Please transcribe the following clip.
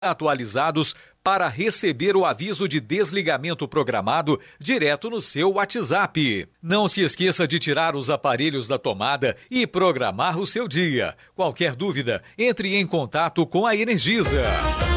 atualizados para receber o aviso de desligamento programado direto no seu WhatsApp. Não se esqueça de tirar os aparelhos da tomada e programar o seu dia. Qualquer dúvida, entre em contato com a Energisa.